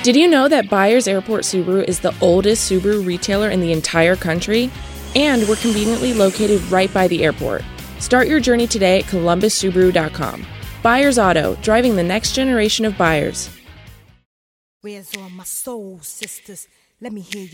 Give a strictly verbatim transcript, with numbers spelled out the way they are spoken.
Did you know that Byers Airport Subaru is the oldest Subaru retailer in the entire country? And we're conveniently located right by the airport. Start your journey today at columbus subaru dot com. Byers Auto, driving the next generation of buyers. Where's all my soul sisters? Let me hear you.